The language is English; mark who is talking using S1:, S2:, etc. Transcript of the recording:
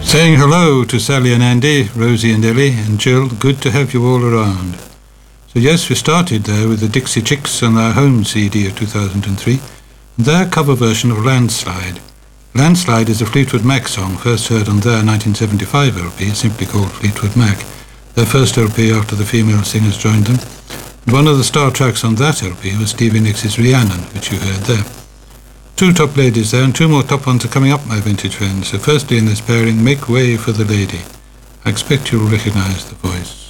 S1: Saying hello to Sally and Andy, Rosie and Ellie and Jill. Good to have you all around. So yes, we started there with the Dixie Chicks on their home CD of 2003, and their cover version of Landslide. Landslide is a Fleetwood Mac song first heard on their 1975 LP, simply called Fleetwood Mac, their first LP after the female singers joined them. And one of the star tracks on that LP was Stevie Nicks' Rhiannon, which you heard there. Two top ladies there, and two more top ones are coming up, my vintage friends. So firstly in this pairing, Make Way for the Lady. I expect you'll recognise the voice.